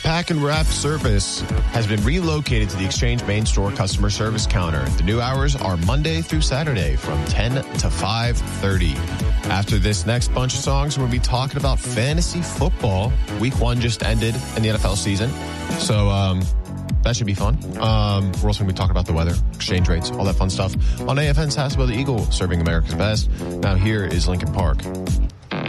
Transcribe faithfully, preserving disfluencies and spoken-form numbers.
Pack and Wrap service has been relocated to the Exchange main store customer service counter. The new hours are Monday through Saturday from ten to five thirty. After this next bunch of songs, we'll be talking about fantasy football. Week one just ended in the N F L season. So, um, that should be fun. Um, we're also going to be talking about the weather, exchange rates, all that fun stuff. On A F N's Hasbro the Eagle, serving America's best. Now here is Linkin Park.